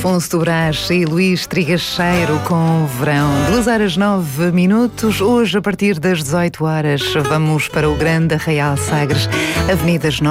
Afonso do Brás e Luís Trigacheiro com Verão. 2h09. Hoje, a partir das 18 horas, vamos para o Grande Arraial Sagres, Avenidas 9.